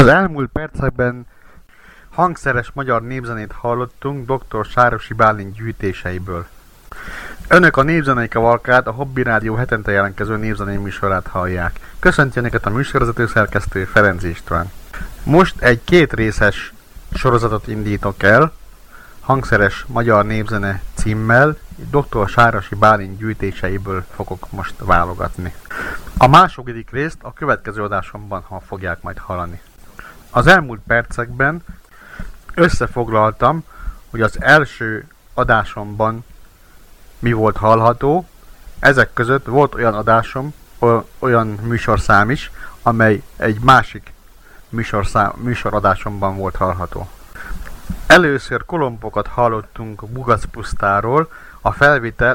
Az elmúlt percekben hangszeres magyar népzenét hallottunk dr. Sárosi Bálint gyűjtéseiből. Önök a Népzenei Kavalkád, a Hobby Rádió hetente jelentkező népzenei műsorát hallják. Köszönti önöket a műsorvezető szerkesztő Ferenc István. Most egy kétrészes sorozatot indítok el, hangszeres magyar népzene címmel, dr. Sárosi Bálint gyűjtéseiből fogok most válogatni. A második részt a következő adásomban fogják majd hallani. Az elmúlt percekben összefoglaltam, hogy az első adásomban mi volt hallható. Ezek között volt olyan adásom, olyan műsorszám is, amely egy másik műsoradásomban volt hallható. Először kolombokat hallottunk Bugacpusztáról, a felvétel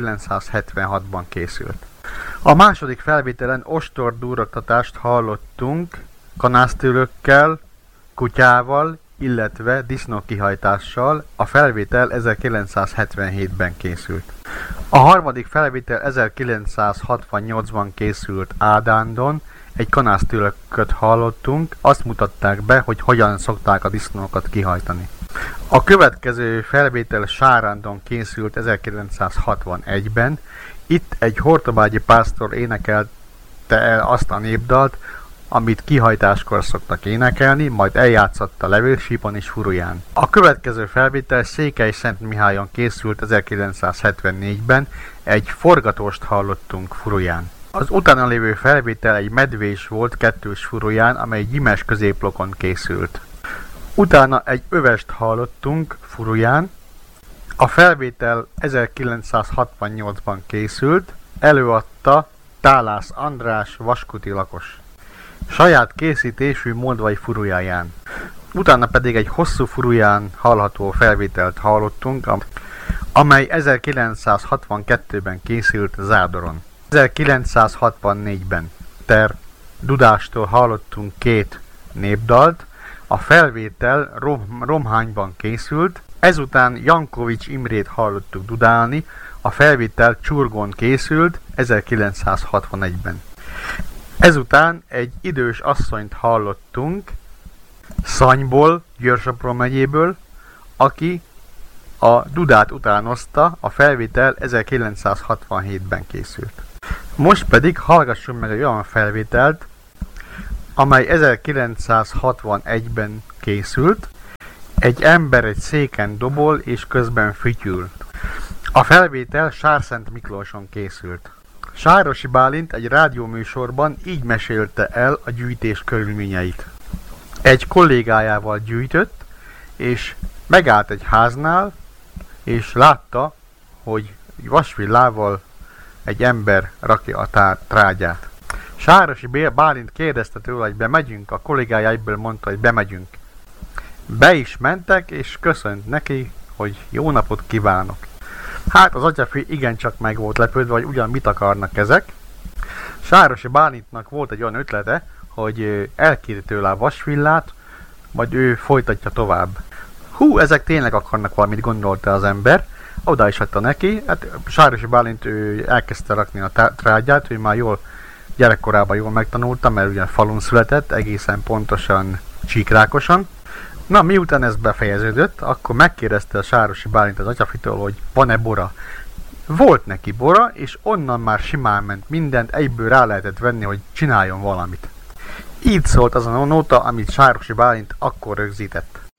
1976-ban készült. A második felvételen ostordúroktatást hallottunk kanásztőlökkel, kutyával, illetve disznókihajtással, a felvétel 1977-ben készült. A harmadik felvétel 1968-ban készült Ádándon, egy kanásztőlököt hallottunk, azt mutatták be, hogy hogyan szokták a disznókat kihajtani. A következő felvétel Sárándon készült 1961-ben, itt egy hortobágyi pásztor énekelte el azt a népdalt, amit kihajtáskor szoktak énekelni, majd eljátszotta levélsípon és furuján. A következő felvétel Székelyszentmihályon készült 1974-ben, egy forgatóst hallottunk furuján. Az utána lévő felvétel egy medvés volt kettős furuján, amely gyimes középlokon készült. Utána egy övest hallottunk furuján. A felvétel 1968-ban készült, előadta Tálász András vaskuti lakos. Saját készítésű moldvai furujáján. Utána pedig egy hosszú furuján hallható felvételt hallottunk, amely 1962-ben készült Zádoron. 1964-ben Dudástól hallottunk két népdalt, a felvétel Romhányban készült, ezután Jankovics Imrét hallottuk dudálni, a felvétel Csurgón készült 1961-ben. Ezután egy idős asszonyt hallottunk Szanyból, Győr-Sopron megyéből, aki a dudát utánozta, a felvétel 1967-ben készült. Most pedig hallgassunk meg egy olyan felvételt, amely 1961-ben készült. Egy ember egy széken dobol és közben fütyül. A felvétel Sárszent Miklóson készült. Sárosi Bálint egy rádióműsorban így mesélte el a gyűjtés körülményeit. Egy kollégájával gyűjtött, és megállt egy háznál, és látta, hogy vasvillával egy ember rakja a trágyát. Sárosi Bálint kérdezte tőle, hogy bemegyünk, a kollégája egyből mondta, hogy bemegyünk. Be is mentek, és köszönt neki, hogy jó napot kívánok. Hát az atyafi igencsak meg volt lepődve, hogy ugyan mit akarnak ezek. Sárosi Bálintnak volt egy olyan ötlete, hogy elkéri tőle a vasvillát, majd ő folytatja tovább. Hú, ezek tényleg akarnak valamit, gondolta az ember. Oda is hagyta neki, hát Sárosi Bálint ő elkezdte rakni a trágyát, ő már gyerekkorában jól megtanulta, mert ugye falun született, egészen pontosan Csíkrákoson. Na, miután ez befejeződött, akkor megkérdezte a Sárosi Bálint az atyafitől, hogy van-e bora. Volt neki bora, és onnan már simán ment mindent, egyből rá lehetett venni, hogy csináljon valamit. Így szólt az a nóta, amit Sárosi Bálint akkor rögzített.